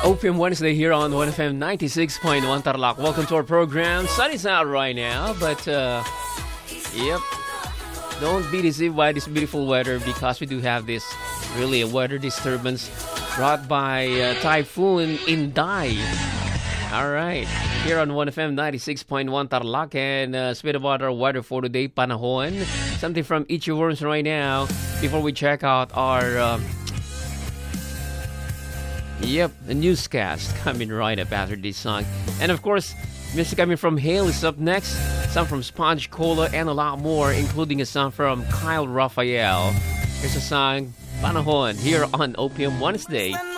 Opium Wednesday here on 1FM 96.1 Tarlac. Welcome to our program. Sun is out right now, but yep. Don't be deceived by this beautiful weather because we do have this really a weather disturbance brought by Typhoon Inday. Alright, here on 1FM 96.1 Tarlac, and speak about our weather for today, panahon. Something from Eat Your Worms right now before we check out our the newscast coming right up after this song. And of course, music coming from Hale is up next. Some from Sponge Cola and a lot more, including a song from Kyle Raphael. Here's a song, Panahon, here on Opium Wednesday.